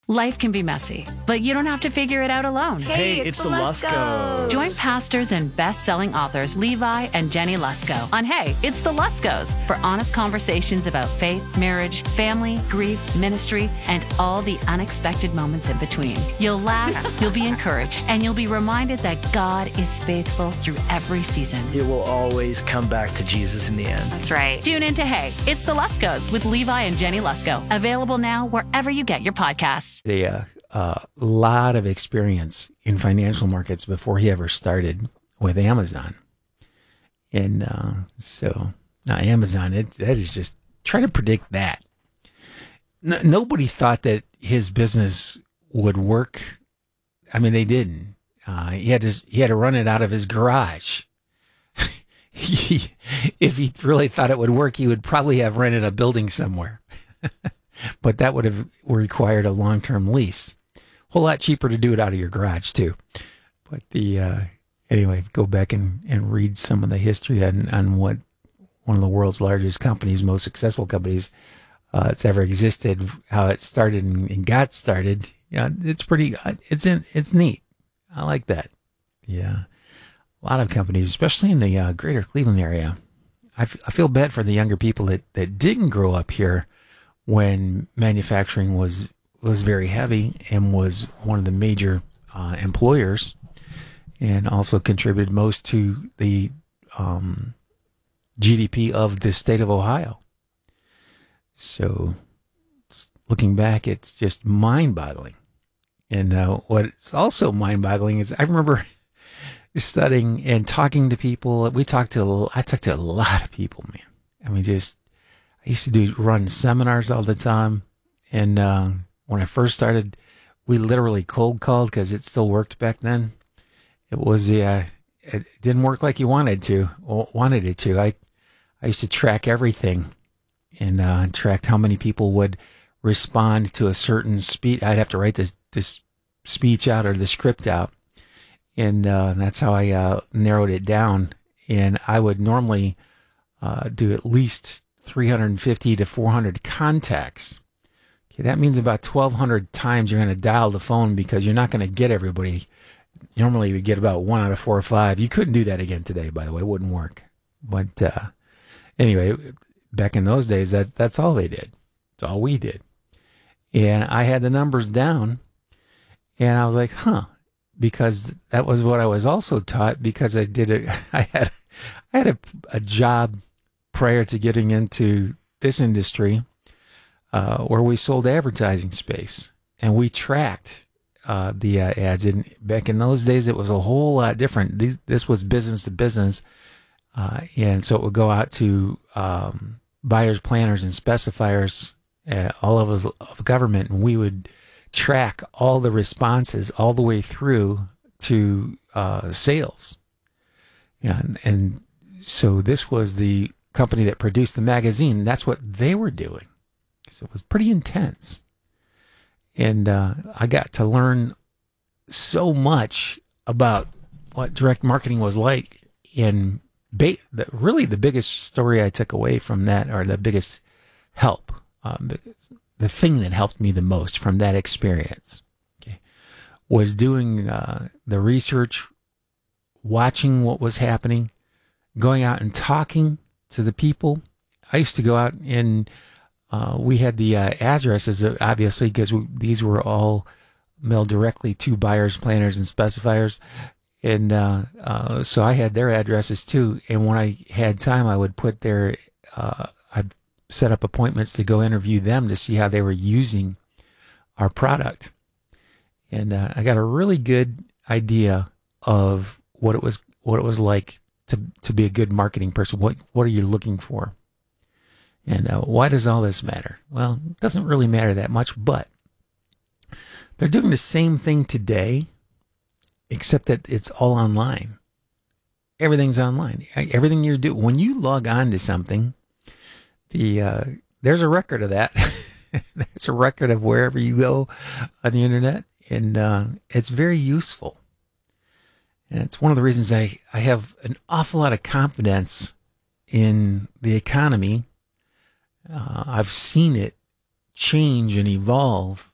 Life can be messy, but you don't have to figure it out alone. Hey, it's the Luskos. Join pastors and best-selling authors Levi and Jenny Lusko on Hey, It's the Luskos for honest conversations about faith, marriage, family, grief, ministry, and all the unexpected moments in between. You'll laugh, you'll be encouraged, and you'll be reminded that God is faithful through every season. It will always come back to Jesus in the end. That's right. Tune in to Hey, It's the Luskos with Levi and Jenny Lusko. Available now wherever you get your podcasts. A lot of experience in financial markets before he ever started with Amazon. And so now Amazon, that is just try to predict that. Nobody thought that his business would work. I mean, they didn't. He had to run it out of his garage. If he really thought it would work, he would probably have rented a building somewhere. But that would have required a long-term lease. A whole lot cheaper to do it out of your garage, too. But anyway, go back and read some of the history on what one of the world's largest companies, most successful companies it's ever existed, how it started and got started. Yeah, it's pretty, it's neat. I like that. Yeah. A lot of companies, especially in the greater Cleveland area. I feel bad for the younger people that didn't grow up here when manufacturing was very heavy and was one of the major employers, and also contributed most to the GDP of the state of Ohio. So looking back, it's just mind-boggling. And what's also mind-boggling is I remember studying and talking to people. I talked to a lot of people, man. I mean, I used to run seminars all the time. And when I first started, we literally cold called because it still worked back then. It didn't work like you wanted it to. I used to track everything and tracked how many people would respond to a certain speech. I'd have to write this speech out or the script out. And that's how I narrowed it down. And I would normally do at least 350 to 400 contacts. Okay, that means about 1,200 times you're going to dial the phone because you're not going to get everybody. Normally, you get about 1 out of 4 or 5. You couldn't do that again today, by the way. It wouldn't work. But anyway, back in those days, that's all they did. That's all we did. And I had the numbers down, and I was like, because that was what I was also taught because I did it. I had a job prior to getting into this industry, where we sold advertising space and we tracked the ads. And back in those days, it was a whole lot different. This was business to business, and so it would go out to buyers, planners, and specifiers, all of government, and we would track all the responses all the way through to sales. And so this was the company that produced the magazine. That's what they were doing. So it was pretty intense. And I got to learn so much about what direct marketing was like. And really the biggest story I took away from that, or the biggest help, the thing that helped me the most from that experience, was doing the research, watching what was happening, going out and talking to the people. I used to go out and we had the addresses, obviously, because these were all mailed directly to buyers, planners, and specifiers. And so I had their addresses too. And when I had time, I would put I'd set up appointments to go interview them to see how they were using our product. And I got a really good idea of what it was like to be a good marketing person. What are you looking for? And why does all this matter? Well, it doesn't really matter that much, but they're doing the same thing today, except that it's all online. Everything's online. Everything you do, when you log on to something, there's a record of that. There's a record of wherever you go on the internet, and it's very useful. And it's one of the reasons I have an awful lot of confidence in the economy. I've seen it change and evolve